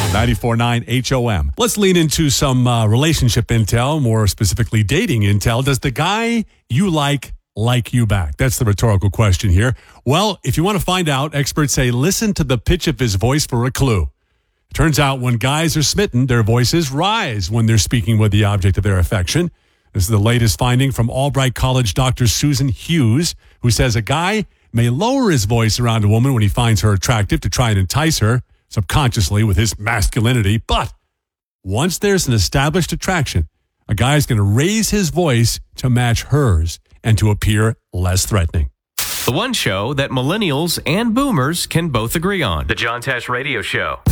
94.9 HOM. Let's lean into some relationship intel, more specifically dating intel. Does the guy you like you back? That's the rhetorical question here. Well, if you want to find out, experts say listen to the pitch of his voice for a clue. Turns out when guys are smitten, their voices rise when they're speaking with the object of their affection. This is the latest finding from Albright College Dr. Susan Hughes, who says a guy may lower his voice around a woman when he finds her attractive to try and entice her subconsciously with his masculinity. But once there's an established attraction, a guy's going to raise his voice to match hers and to appear less threatening. The one show that millennials and boomers can both agree on. The John Tesh Radio Show.